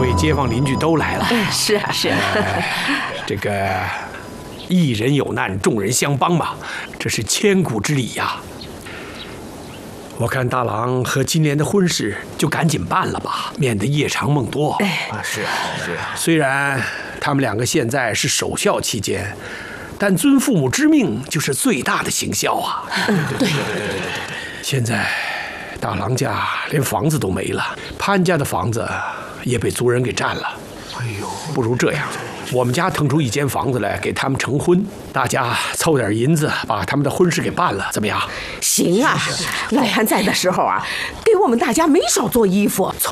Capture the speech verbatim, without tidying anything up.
位街坊邻居都来了。 哎，是啊，是啊。 这个一人有难，众人相帮嘛，这是千古之礼呀。我看大郎和金莲的婚事就赶紧办了吧，免得夜长梦多。 哎， 啊，是是。 虽然他们两个现在是守孝期间，但遵父母之命就是最大的行孝啊。 嗯，对对对对对对。 现在大郎家连房子都没了，潘家的房子也被族人给占了。 哎呦， 不如这样，我们家腾出一间房子来给他们成婚，大家凑点银子把他们的婚事给办了，怎么样？ 行啊，老潘在的时候啊，给我们大家没少做衣服。